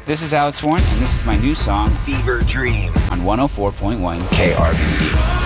This is Alex Warren, and this is my new song, Fever Dream, on 104.1 KRBE.